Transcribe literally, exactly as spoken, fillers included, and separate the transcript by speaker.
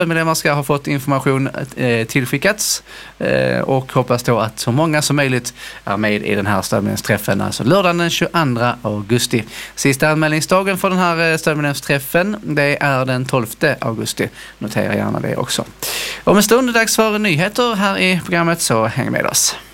Speaker 1: Medlemmar ska ha fått information eh, tillskickats eh, och hoppas då att så många som möjligt är med i den här stödmedlemsträffen, alltså lördagen den tjugoandra augusti. Sista anmälningsdagen för den här stödmedlemsträffen, det är den tolfte augusti. Notera gärna det också. Om en stund är det dags för nyheter här i programmet, så häng med oss.